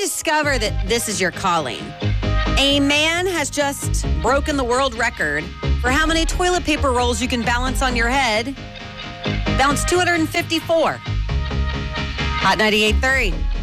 discover that this is your calling? A man has just broken the world record for how many toilet paper rolls you can balance on your head. Balance 254. Hot 98.3.